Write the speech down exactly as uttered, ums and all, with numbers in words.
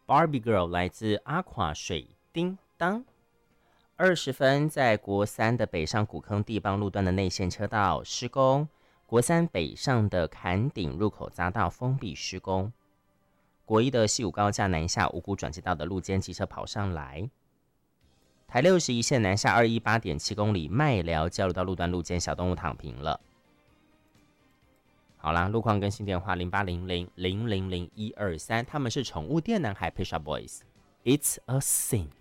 Barbie Girl 来自阿垮水叮当。二十分，在国三的北上古坑地邦路段的内线车道施工，国三北上的坎顶入口匝道封闭施工。国一的西武高架南下五股转接道的路肩机车跑上来。台六十一线南下二一八点七公里，麦寮交流道路段路肩小动物躺平了。好啦，路况更新电话零八零零零零零一二三，他们是宠物店男孩 Pesha Boys，It's a Sin。